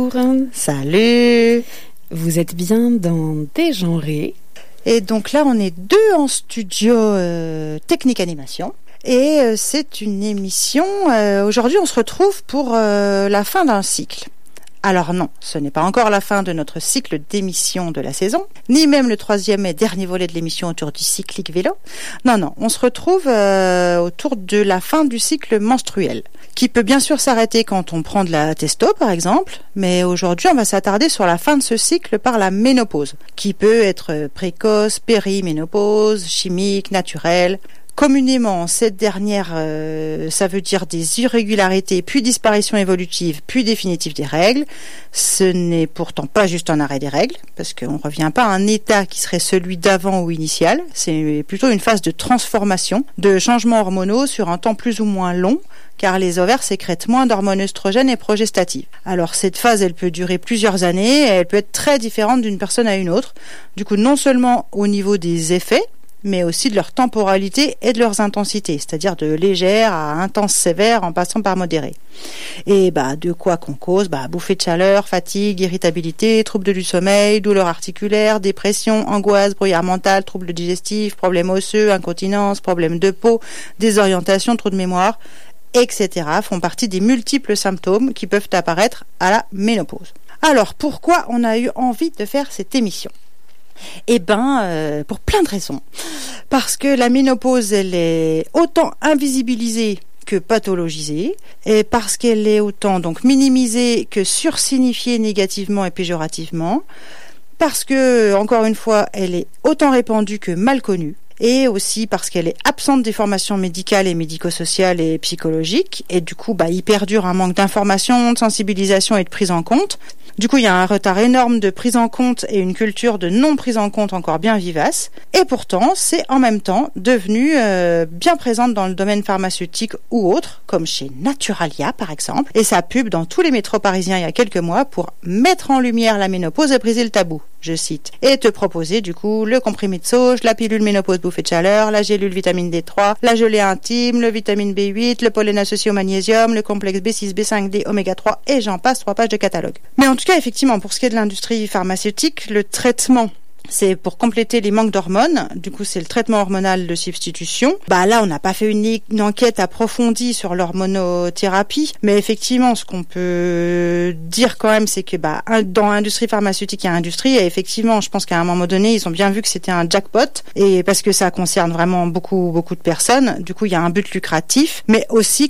Salut. Vous êtes bien dans Dégenré. Et donc là, on est deux en studio Technique Animation. Et c'est une émission, aujourd'hui on se retrouve pour la fin d'un cycle. Alors non, ce n'est pas encore la fin de notre cycle d'émissions de la saison, ni même le troisième et dernier volet de l'émission autour du cyclique vélo. Non, on se retrouve autour de la fin du cycle menstruel, qui peut bien sûr s'arrêter quand on prend de la testo par exemple, mais aujourd'hui on va s'attarder sur la fin de ce cycle par la ménopause, qui peut être précoce, périménopause, chimique, naturelle. Communément, cette dernière, ça veut dire des irrégularités, puis disparition évolutive, puis définitive des règles. Ce n'est pourtant pas juste un arrêt des règles, parce qu'on ne revient pas à un état qui serait celui d'avant ou initial. C'est plutôt une phase de transformation, de changements hormonaux sur un temps plus ou moins long, car les ovaires sécrètent moins d'hormones œstrogènes et progestatives. Alors cette phase, elle peut durer plusieurs années, et elle peut être très différente d'une personne à une autre. Du coup, non seulement au niveau des effets, mais aussi de leur temporalité et de leurs intensités, c'est-à-dire de légère à intense sévère en passant par modéré. Et de quoi qu'on cause, bouffée de chaleur, fatigue, irritabilité, troubles du sommeil, douleurs articulaires, dépression, angoisse, brouillard mental, troubles digestifs, problèmes osseux, incontinence, problèmes de peau, désorientation, trous de mémoire, etc. font partie des multiples symptômes qui peuvent apparaître à la ménopause. Alors, pourquoi on a eu envie de faire cette émission ? Pour plein de raisons. Parce que la ménopause, elle est autant invisibilisée que pathologisée, et parce qu'elle est autant donc minimisée que sursignifiée négativement et péjorativement, parce que, encore une fois, elle est autant répandue que mal connue, et aussi parce qu'elle est absente des formations médicales et médico-sociales et psychologiques, et du coup, il perdure un manque d'information, de sensibilisation et de prise en compte. Du coup, il y a un retard énorme de prise en compte et une culture de non prise en compte encore bien vivace. Et pourtant, c'est en même temps devenu bien présente dans le domaine pharmaceutique ou autre, comme chez Naturalia par exemple. Et ça pub dans tous les métros parisiens il y a quelques mois pour mettre en lumière la ménopause et briser le tabou. Je cite. Et te proposer du coup le comprimé de sauge, la pilule ménopause bouffée de chaleur, la gélule vitamine D3, la gelée intime, le vitamine B8, le pollen associé au magnésium, le complexe B6, B5D, oméga 3 et j'en passe, 3 pages de catalogue. Mais en tout cas, effectivement, pour ce qui est de l'industrie pharmaceutique, le traitement, c'est pour compléter les manques d'hormones. Du coup, c'est le traitement hormonal de substitution. Là, on n'a pas fait une enquête approfondie sur l'hormonothérapie, mais effectivement, ce qu'on peut dire quand même, c'est que dans l'industrie pharmaceutique, il y a industrie, et effectivement, je pense qu'à un moment donné, ils ont bien vu que c'était un jackpot, et parce que ça concerne vraiment beaucoup de personnes. Du coup, il y a un but lucratif, mais aussi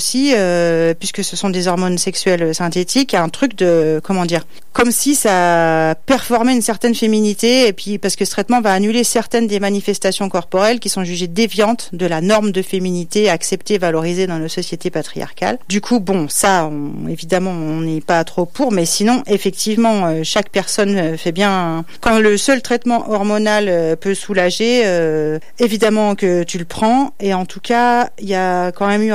puisque ce sont des hormones sexuelles synthétiques, il y a un truc de comme si ça performait une certaine féminité, et puis parce que ce traitement va annuler certaines des manifestations corporelles qui sont jugées déviantes de la norme de féminité acceptée et valorisée dans nos sociétés patriarcales. Du coup, évidemment, on n'est pas trop pour, mais sinon, effectivement, chaque personne fait bien. Quand le seul traitement hormonal peut soulager, évidemment que tu le prends, et en tout cas, il y a quand même eu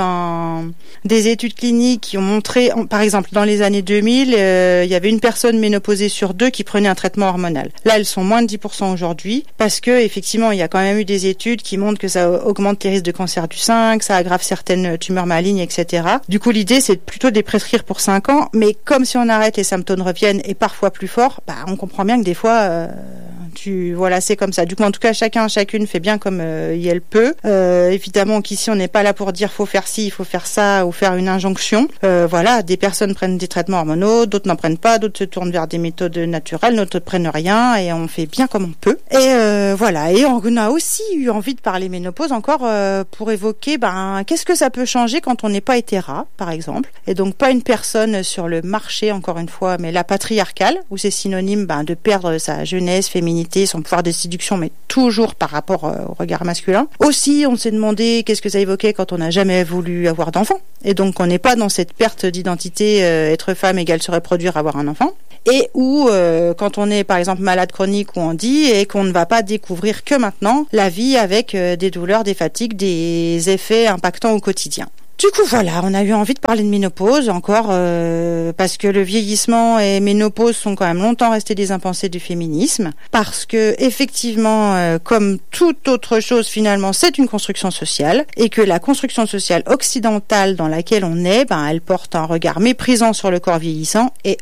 des études cliniques qui ont montré, par exemple, dans les années 2000, il y avait une personne ménopausée sur 2 qui prenait un traitement hormonal. Là, elles sont moins de 10% aujourd'hui, parce que effectivement, il y a quand même eu des études qui montrent que ça augmente les risques de cancer du sein, que ça aggrave certaines tumeurs malignes, etc. Du coup, l'idée, c'est plutôt de les prescrire pour 5 ans, mais comme si on arrête, les symptômes reviennent, et parfois plus forts, on comprend bien que des fois, c'est comme ça. Du coup, en tout cas, chacune fait bien comme elle peut. Évidemment qu'ici, on n'est pas là pour dire faut faire ci, il faut faire ça, ou faire une injonction. Des personnes prennent des traitements hormonaux, d'autres n'en prennent pas, d'autres se tournent vers des méthodes naturelles, d'autres prennent rien, et on fait bien comme on peut. Et et on a aussi eu envie de parler ménopause encore pour évoquer qu'est-ce que ça peut changer quand on n'est pas hétéra, par exemple, et donc pas une personne sur le marché, encore une fois, mais la patriarcale, où c'est synonyme de perdre sa jeunesse, féminité, son pouvoir de séduction, mais toujours par rapport au regard masculin. Aussi, on s'est demandé qu'est-ce que ça évoquait quand on n'a jamais voulu avoir d'enfant, et donc on n'est pas dans cette perte d'identité, être femme égale se reproduire, avoir un enfant. Et où, quand on est par exemple malade chronique ou handi, et qu'on ne va pas découvrir que maintenant la vie avec des douleurs, des fatigues, des effets impactants au quotidien. Du coup, on a eu envie de parler de ménopause encore parce que le vieillissement et ménopause sont quand même longtemps restés des impensés du féminisme, parce que effectivement, comme toute autre chose, finalement, c'est une construction sociale, et que la construction sociale occidentale dans laquelle on est, elle porte un regard méprisant sur le corps vieillissant, et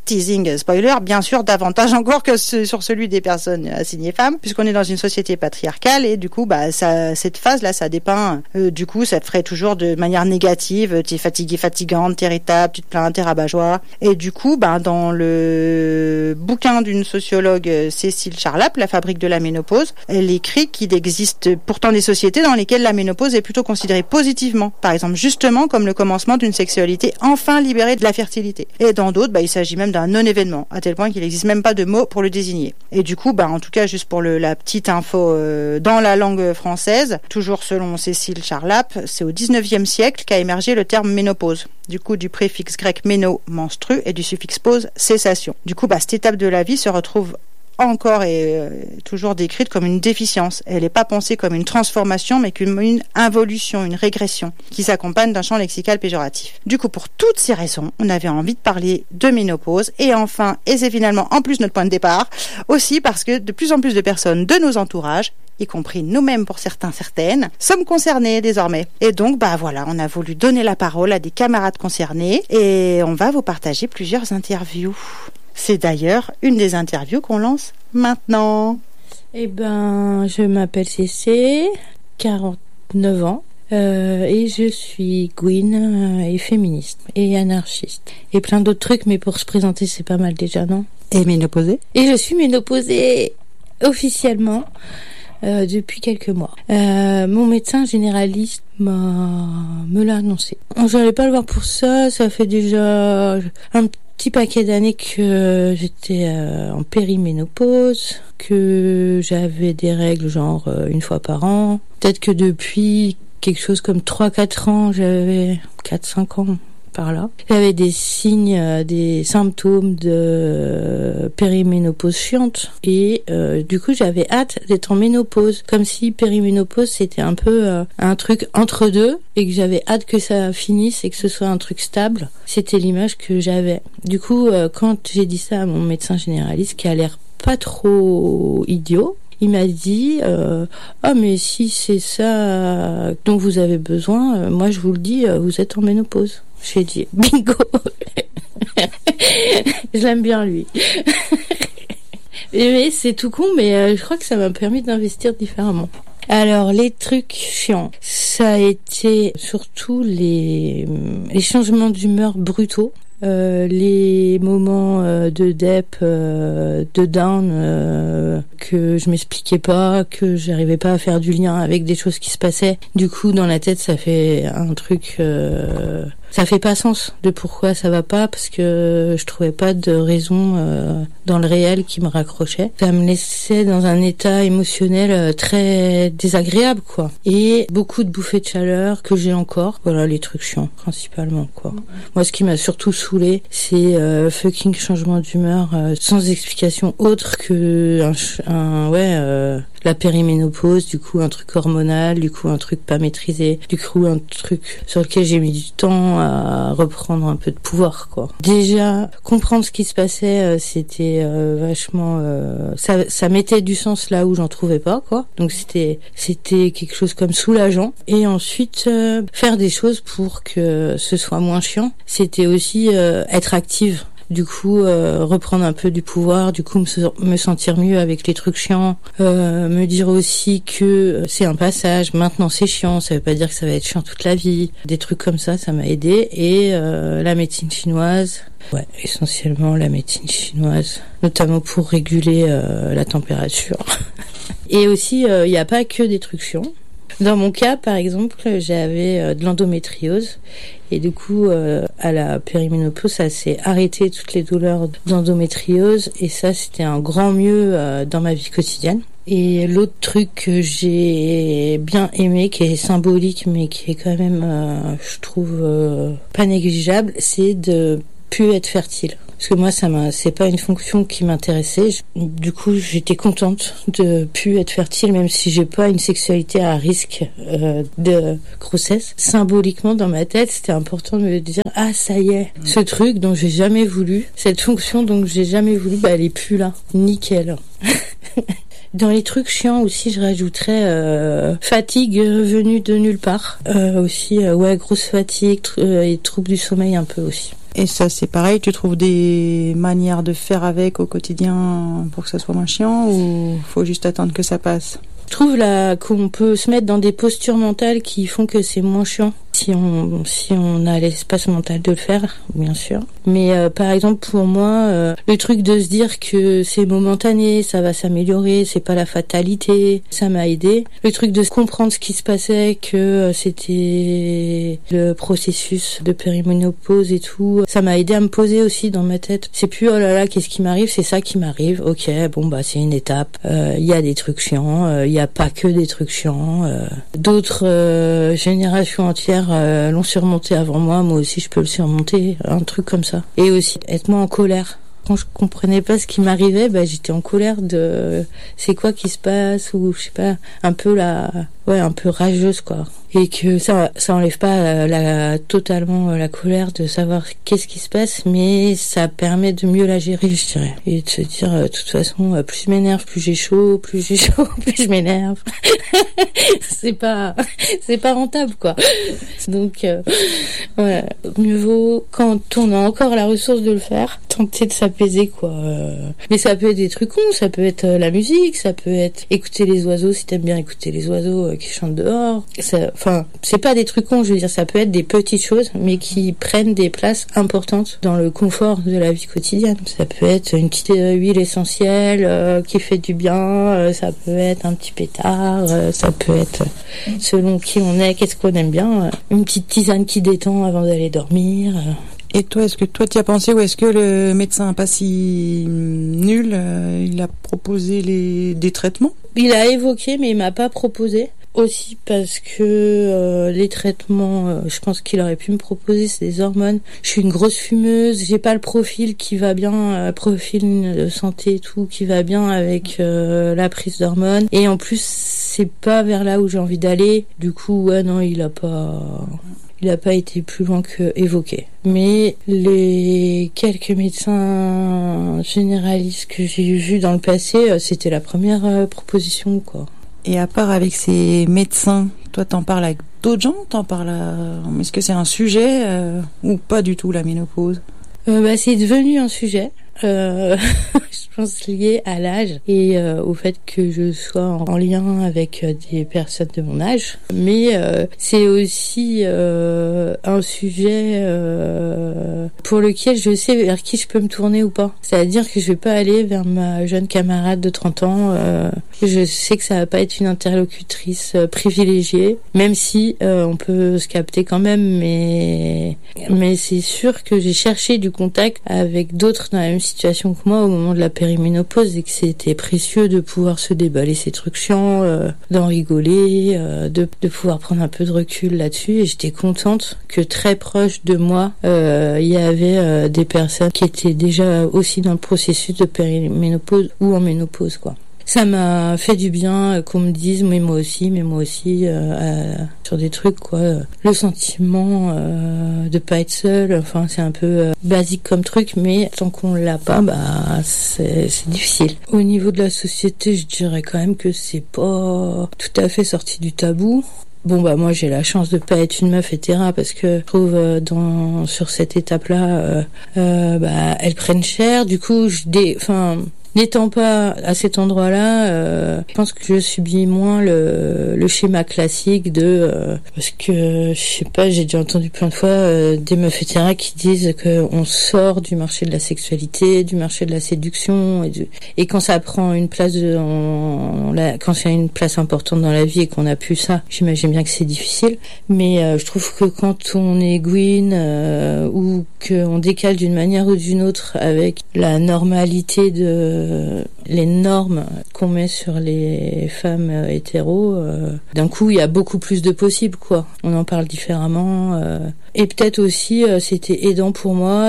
teasing spoiler, bien sûr davantage encore que sur celui des personnes assignées femmes, puisqu'on est dans une société patriarcale et du coup cette phase là ça dépeint du coup ça te ferait toujours de manière négative, t'es fatiguée, fatigante, t'es irritable, tu te plains, t'es rabat-joie, et du coup dans le bouquin d'une sociologue Cécile Charlap, La fabrique de la ménopause, elle écrit qu'il existe pourtant des sociétés dans lesquelles la ménopause est plutôt considérée positivement, par exemple justement comme le commencement d'une sexualité enfin libérée de la fertilité, et dans d'autres il s'agit même d'un non-événement, à tel point qu'il n'existe même pas de mot pour le désigner. Et du coup, en tout cas, juste pour la petite info, dans la langue française, toujours selon Cécile Charlap, c'est au 19e siècle qu'a émergé le terme ménopause. Du coup, du préfixe grec méno, menstru, et du suffixe pause, cessation. Du coup, cette étape de la vie se retrouve encore et toujours décrite comme une déficience. Elle n'est pas pensée comme une transformation, mais comme une involution, une régression, qui s'accompagne d'un champ lexical péjoratif. Du coup, pour toutes ces raisons, on avait envie de parler de ménopause, et enfin, et c'est finalement en plus notre point de départ, aussi parce que de plus en plus de personnes de nos entourages, y compris nous-mêmes pour certaines, sommes concernés désormais. Et donc, voilà, on a voulu donner la parole à des camarades concernés, et on va vous partager plusieurs interviews. C'est d'ailleurs une des interviews qu'on lance maintenant. Je m'appelle Cécé, 49 ans, et je suis Gwyn et féministe et anarchiste. Et plein d'autres trucs, mais pour se présenter, c'est pas mal déjà, non? Et ménopausée? Et je suis ménopausée officiellement depuis quelques mois. Mon médecin généraliste me l'a annoncé. J'allais pas le voir pour ça, ça fait déjà un petit paquet d'années que j'étais en périménopause, que j'avais des règles genre une fois par an. Peut-être que depuis quelque chose comme 3-4 ans, j'avais 4-5 ans par là. J'avais des signes, des symptômes de périménopause chiante et du coup j'avais hâte d'être en ménopause, comme si périménopause c'était un peu un truc entre deux et que j'avais hâte que ça finisse et que ce soit un truc stable. C'était l'image que j'avais. Du coup quand j'ai dit ça à mon médecin généraliste, qui a l'air pas trop idiot, il m'a dit mais si c'est ça dont vous avez besoin, moi je vous le dis, vous êtes en ménopause. J'ai dit bingo. Je l'aime bien lui. Mais c'est tout con, mais je crois que ça m'a permis d'investir différemment. Alors les trucs chiants, ça a été surtout les changements d'humeur brutaux. Les moments de dep, de down, que je m'expliquais pas, que j'arrivais pas à faire du lien avec des choses qui se passaient. Du coup, dans la tête, ça fait un truc... ça fait pas sens de pourquoi ça va pas, parce que je trouvais pas de raison dans le réel qui me raccrochait. Ça me laissait dans un état émotionnel très désagréable, quoi. Et beaucoup de bouffées de chaleur que j'ai encore. Voilà, les trucs chiants, principalement, quoi. Moi, ce qui m'a surtout saoulée, c'est fucking changement d'humeur sans explication autre que la périménopause, du coup un truc hormonal, du coup un truc pas maîtrisé, du coup un truc sur lequel j'ai mis du temps à reprendre un peu de pouvoir, quoi. Déjà, comprendre ce qui se passait, c'était vachement... ça mettait du sens là où j'en trouvais pas, quoi. Donc c'était quelque chose comme soulageant. Et ensuite, faire des choses pour que ce soit moins chiant. C'était aussi être active. Du coup, reprendre un peu du pouvoir, du coup me sentir mieux avec les trucs chiants, me dire aussi que c'est un passage, maintenant c'est chiant, ça veut pas dire que ça va être chiant toute la vie. Des trucs comme ça m'a aidé. Et la médecine chinoise, essentiellement la médecine chinoise, notamment pour réguler la température. Et aussi, il n'y a pas que des trucs chiants. Dans mon cas, par exemple, j'avais de l'endométriose et du coup, à la périménopause, ça s'est arrêté toutes les douleurs d'endométriose et ça, c'était un grand mieux dans ma vie quotidienne. Et l'autre truc que j'ai bien aimé, qui est symbolique mais qui est quand même, je trouve, pas négligeable, c'est de plus être fertile. Parce que moi, c'est pas une fonction qui m'intéressait. Du coup, j'étais contente de plus être fertile, même si j'ai pas une sexualité à risque de grossesse. Symboliquement, dans ma tête, c'était important de me dire, ah, ça y est, ce truc dont j'ai jamais voulu, cette fonction dont j'ai jamais voulu, elle est plus là. Nickel. Dans les trucs chiants aussi, je rajouterais fatigue venue de nulle part. Aussi, grosse fatigue et troubles du sommeil un peu aussi. Et ça, c'est pareil, tu trouves des manières de faire avec au quotidien pour que ça soit moins chiant, ou faut juste attendre que ça passe? Je trouve là qu'on peut se mettre dans des postures mentales qui font que c'est moins chiant si on a l'espace mental de le faire, bien sûr. Mais par exemple pour moi, le truc de se dire que c'est momentané, ça va s'améliorer, c'est pas la fatalité, ça m'a aidé. Le truc de comprendre ce qui se passait, que c'était le processus de périménopause et tout, ça m'a aidé à me poser aussi dans ma tête. C'est plus oh là là, qu'est-ce qui m'arrive, c'est ça qui m'arrive. Ok, bon bah c'est une étape. Il y a des trucs chiants, il y a pas que des trucs chiants. D'autres générations entières l'ont surmonté avant moi aussi je peux le surmonter, un truc comme ça. Et aussi être moins en colère. Quand je comprenais pas ce qui m'arrivait, j'étais en colère de c'est quoi qui se passe, ou je sais pas, un peu un peu rageuse quoi. Et que ça enlève pas totalement la colère de savoir qu'est-ce qui se passe, mais ça permet de mieux la gérer, je dirais. Et de se dire, de toute façon, plus je m'énerve, plus j'ai chaud, plus je m'énerve. c'est pas rentable, quoi. Donc, ouais, mieux vaut, quand on a encore la ressource de le faire, tenter de s'apaiser, quoi. Mais ça peut être des trucs cons, ça peut être la musique, ça peut être écouter les oiseaux, si t'aimes bien écouter les oiseaux qui chantent dehors. Enfin, c'est pas des trucs cons, je veux dire, ça peut être des petites choses, mais qui prennent des places importantes dans le confort de la vie quotidienne. Ça peut être une petite huile essentielle qui fait du bien, ça peut être un petit pétard, ça peut être, selon qui on est, qu'est-ce qu'on aime bien, une petite tisane qui détend avant d'aller dormir. Et toi, est-ce que toi t'y as pensé, ou est-ce que le médecin pas si nul, il a proposé des traitements? Il a évoqué, mais il m'a pas proposé. Aussi parce que les traitements, je pense qu'il aurait pu me proposer, c'est des hormones. Je suis une grosse fumeuse, j'ai pas le profil qui va bien, profil de santé et tout, qui va bien avec la prise d'hormones. Et en plus, c'est pas vers là où j'ai envie d'aller. Du coup, ouais, non, il a pas été plus loin que évoqué. Mais les quelques médecins généralistes que j'ai vus dans le passé, c'était la première proposition, quoi. Et à part avec ces médecins, toi t'en parles avec d'autres gens? Est-ce que c'est un sujet ou pas du tout, la ménopause? C'est devenu un sujet. Je pense lié à l'âge et au fait que je sois en lien avec des personnes de mon âge. Mais c'est aussi un sujet pour lequel je sais vers qui je peux me tourner ou pas. C'est-à-dire que je vais pas aller vers ma jeune camarade de 30 ans. Je sais que ça va pas être une interlocutrice privilégiée, même si on peut se capter quand même. Mais c'est sûr que j'ai cherché du contact avec d'autres dans la même situation que moi au moment de la périménopause, et que c'était précieux de pouvoir se déballer ces trucs chiants, d'en rigoler, de pouvoir prendre un peu de recul là-dessus. Et j'étais contente que très proche de moi, il y avait des personnes qui étaient déjà aussi dans le processus de périménopause ou en ménopause, quoi. Ça m'a fait du bien qu'on me dise mais moi aussi sur des trucs, quoi. Le sentiment de pas être seul, enfin c'est un peu basique comme truc, mais tant qu'on l'a pas, c'est difficile. Au niveau de la société, je dirais quand même que c'est pas tout à fait sorti du tabou. Bon moi j'ai la chance de pas être une meuf hétéra, parce que je trouve sur cette étape-là elles prennent cher. Du coup n'étant pas à cet endroit-là, je pense que je subis moins le schéma classique parce que je sais pas, j'ai déjà entendu plein de fois des meufs hétéras qui disent que on sort du marché de la sexualité, du marché de la séduction, et quand ça prend une place quand c'est une place importante dans la vie et qu'on a plus ça, j'imagine bien que c'est difficile. Mais je trouve que quand on est Gwyn ou qu'on décale d'une manière ou d'une autre avec la normalité les normes qu'on met sur les femmes hétéros, d'un coup il y a beaucoup plus de possibles, quoi. On en parle différemment, et peut-être aussi c'était aidant pour moi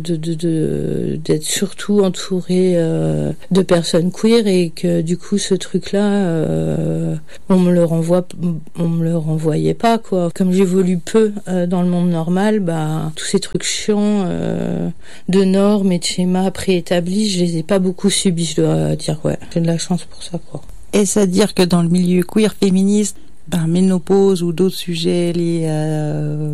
d'être surtout entourée de personnes queer, et que du coup ce truc-là on me le renvoyait pas, quoi. Comme j'évolue peu dans le monde normal, tous ces trucs chiants de normes et de schémas préétablis, je les ai pas beaucoup subis, je dois dire. Ouais, j'ai de la chance pour ça, quoi. Et c'est-à-dire que dans le milieu queer féministe, ménopause ou d'autres sujets liés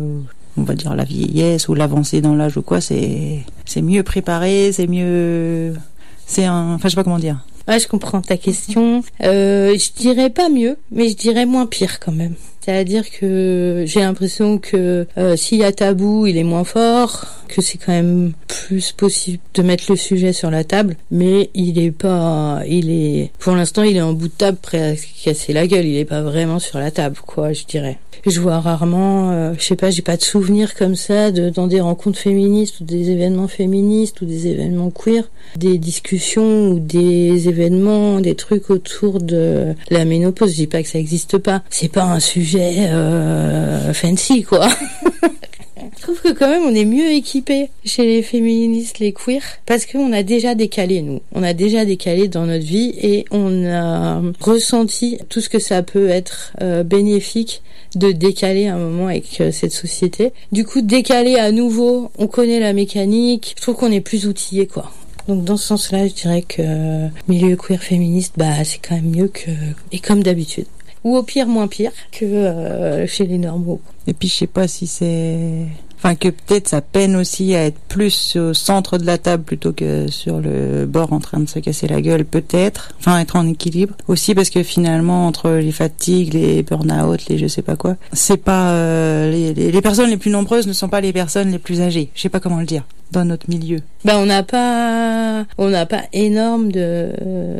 on va dire la vieillesse ou l'avancée dans l'âge ou quoi, c'est mieux préparé, c'est mieux, enfin je sais pas comment dire. Ouais, je comprends ta question. Je dirais pas mieux, mais je dirais moins pire quand même. C'est-à-dire que j'ai l'impression que s'il y a tabou, il est moins fort, que c'est quand même plus possible de mettre le sujet sur la table, mais pour l'instant, il est en bout de table prêt à se casser la gueule, il est pas vraiment sur la table, quoi, je dirais. Je vois rarement, je sais pas, j'ai pas de souvenirs comme ça dans des rencontres féministes ou des événements féministes ou des événements queer, des discussions ou des événements, des trucs autour de la ménopause. Je dis pas que ça existe pas. C'est pas un sujet fancy, quoi. Je trouve que quand même on est mieux équipés chez les féministes, les queers, parce qu'on a déjà décalé, nous. On a déjà décalé dans notre vie et on a ressenti tout ce que ça peut être bénéfique de décaler un moment avec cette société. Du coup, décaler à nouveau, on connaît la mécanique, je trouve qu'on est plus outillés, quoi. Donc dans ce sens-là, je dirais que milieu queer féministe, c'est quand même mieux et comme d'habitude. Ou au pire, moins pire que chez les normaux. Et puis je sais pas si enfin que peut-être ça peine aussi à être plus au centre de la table plutôt que sur le bord en train de se casser la gueule, peut-être. Enfin être en équilibre. Aussi parce que finalement entre les fatigues, les burn-out, les je sais pas quoi, c'est pas les personnes les plus nombreuses ne sont pas les personnes les plus âgées. Je sais pas comment le dire dans notre milieu. On n'a pas énorme de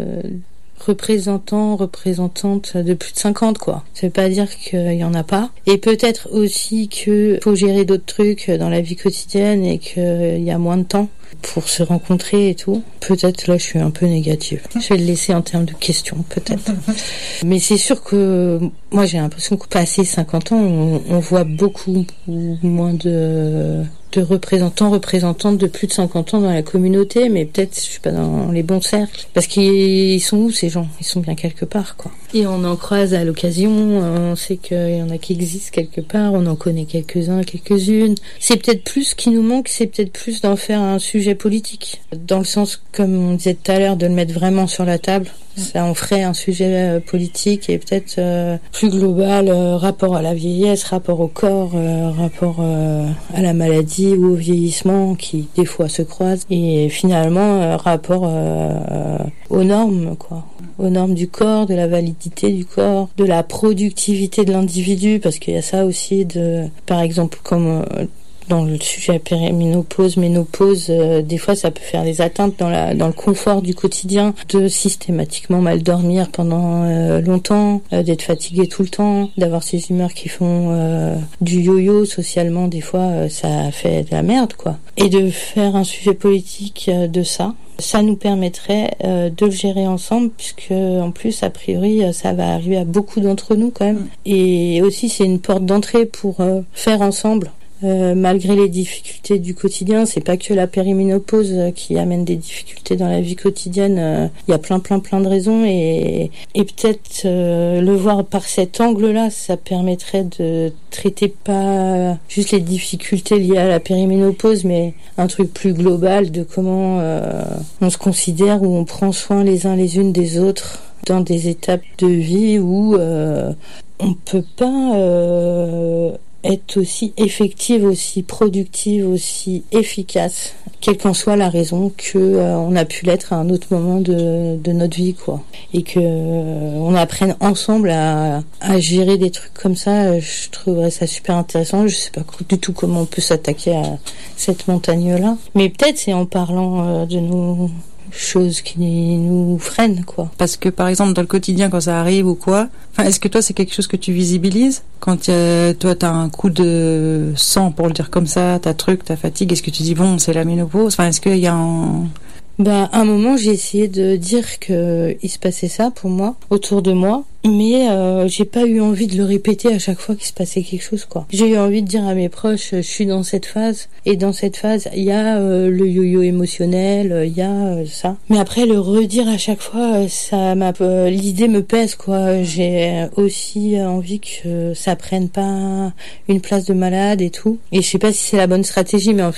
représentantes de plus de 50, quoi. Ça veut pas dire qu'il y en a pas. Et peut-être aussi que faut gérer d'autres trucs dans la vie quotidienne et qu'il y a moins de temps pour se rencontrer et tout. Peut-être là je suis un peu négative. Je vais le laisser en termes de questions, peut-être. Mais c'est sûr que moi j'ai l'impression que passé 50 ans, on voit beaucoup moins de représentantes de plus de 50 ans dans la communauté, mais peut-être je suis pas dans les bons cercles. Parce qu'ils sont où ces gens? Ils sont bien quelque part, quoi. Et on en croise à l'occasion, on sait qu'il y en a qui existent quelque part, on en connaît quelques-uns, quelques-unes. C'est peut-être plus ce qui nous manque, c'est peut-être plus d'en faire un sujet politique. Dans le sens, comme on disait tout à l'heure, de le mettre vraiment sur la table. Ça en ferait un sujet politique et peut-être plus global, rapport à la vieillesse, rapport au corps, rapport à la maladie ou au vieillissement qui des fois se croisent et finalement rapport aux normes, quoi. Aux normes du corps, de la validité du corps, de la productivité de l'individu, parce qu'il y a ça aussi par exemple comme dans le sujet périménopause, ménopause, des fois ça peut faire des atteintes dans le confort du quotidien, de systématiquement mal dormir pendant longtemps, d'être fatigué tout le temps, d'avoir ces humeurs qui font du yo-yo socialement, des fois ça fait de la merde, quoi. Et de faire un sujet politique de ça nous permettrait de le gérer ensemble, puisque en plus a priori ça va arriver à beaucoup d'entre nous quand même. Et aussi c'est une porte d'entrée pour faire ensemble. Malgré les difficultés du quotidien, c'est pas que la périménopause qui amène des difficultés dans la vie quotidienne. Il y a plein de raisons et peut-être le voir par cet angle-là, ça permettrait de traiter pas juste les difficultés liées à la périménopause, mais un truc plus global de comment on se considère, où on prend soin les uns les unes des autres dans des étapes de vie où on peut pas être aussi effective, aussi productive, aussi efficace, quelle qu'en soit la raison, que on a pu l'être à un autre moment de notre vie, quoi. Et que on apprenne ensemble à gérer des trucs comme ça. Je trouverais ça super intéressant. Je sais pas du tout comment on peut s'attaquer à cette montagne-là, mais peut-être c'est en parlant de nos choses qui nous freinent, quoi. Parce que par exemple dans le quotidien quand ça arrive ou quoi, est-ce que toi c'est quelque chose que tu visibilises quand toi t'as un coup de sang, pour le dire comme ça, ta fatigue, est-ce que tu dis bon c'est la ménopause, est-ce qu'il y a à un moment j'ai essayé de dire que il se passait ça pour moi autour de moi, mais j'ai pas eu envie de le répéter à chaque fois qu'il se passait quelque chose, quoi. J'ai eu envie de dire à mes proches, je suis dans cette phase, et dans cette phase il y a le yo-yo émotionnel, il y a ça, mais après le redire à chaque fois, l'idée me pèse, quoi. J'ai aussi envie que ça prenne pas une place de malade et tout, et je sais pas si c'est la bonne stratégie, mais en fait